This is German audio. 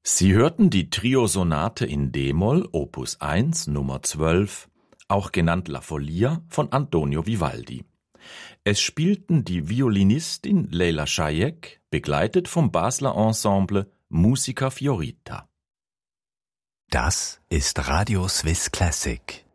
Sie hörten die Triosonate in d-Moll, Opus 1, Nummer 12, auch genannt La Follia von Antonio Vivaldi. Es spielten die Violinistin Leila Shayek, begleitet vom Basler Ensemble Musica Fiorita. Das ist Radio Swiss Classic.